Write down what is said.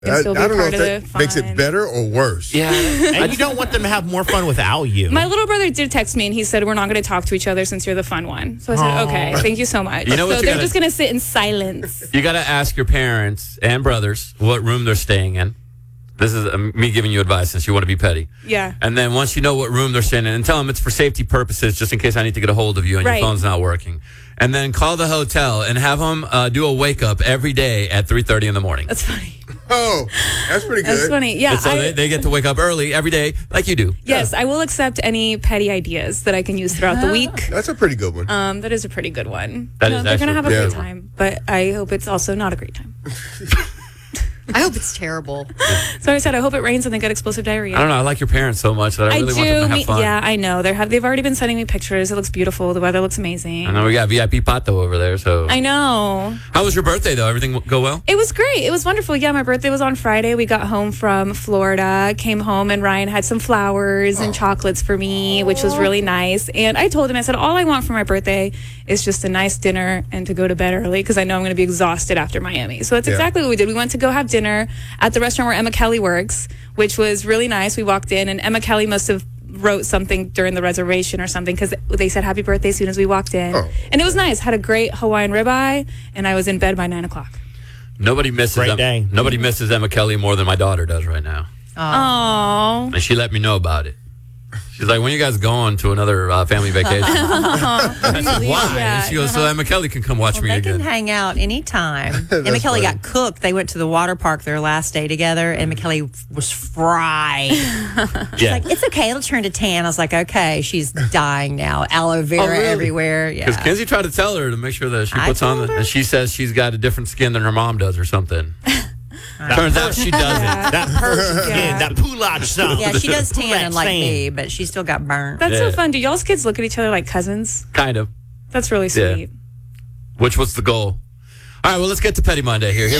and still be I don't know part if of that the fun. makes it better or worse. Yeah. And you don't want them to have more fun without you. My little brother did text me and he said, we're not going to talk to each other since you're the fun one. So I said, okay, thank you so much. You know what so you they're gotta- just going to sit in silence. You got to ask your parents and brothers what room they're staying in. This is me giving you advice since you want to be petty. Yeah. And then once you know what room they're staying in, and tell them it's for safety purposes, just in case I need to get a hold of you and Right. your phone's not working. And then call the hotel and have them do a wake up every day at 3:30 in the morning. That's funny. Oh, that's pretty good. That's funny. Yeah. And so they get to wake up early every day like you do. Yes, I will accept any petty ideas that I can use throughout the week. That's a pretty good one. That is a pretty good one. That is they're going to have a actually- great time, but I hope it's also not a great time. I hope it's terrible. So I said, I hope it rains and they get explosive diarrhea. I don't know. I like your parents so much that I really want them to have fun. Yeah, I know. They've already been sending me pictures. It looks beautiful. The weather looks amazing. I know we got VIP Pato over there. So I know. how was your birthday though? Everything go well? It was great. It was wonderful. Yeah, my birthday was on Friday. We got home from Florida, came home, and Ryan had some flowers and chocolates for me, which was really nice. And I told him, I said, all I want for my birthday is just a nice dinner and to go to bed early because I know I'm going to be exhausted after Miami. So that's exactly what we did. We went to go have dinner at the restaurant where Emma Kelly works, which was really nice. We walked in, and Emma Kelly must have wrote something during the reservation or something because they said happy birthday as soon as we walked in. Oh. And it was nice. Had a great Hawaiian ribeye, and I was in bed by 9 o'clock. Nobody misses Great day. Nobody misses Emma Kelly more than my daughter does right now. Oh. And she let me know about it. She's like, when are you guys going to another family vacation? I said, why? Yeah. And she goes, so Emma Kelly can come watch me They again. can hang out anytime. Emma Kelly got cooked. They went to the water park their last day together. Emma Kelly was fried. Yeah. Like, it's okay. It'll turn to tan. I was like, okay, she's dying now. Aloe vera really? everywhere. Because Yeah. Kenzie tried to tell her to make sure that she I puts on told her. and she says she's got a different skin than her mom does or something. Turns out she doesn't. That Persian skin, Yeah. that poulage sauce. Yeah, she does tan That like sand. me, but she still got burnt. That's Yeah. so fun. Do y'all's kids look at each other like cousins? Kind of. That's really Yeah. sweet. Which was the goal. All right, well, let's get to Petty Monday here.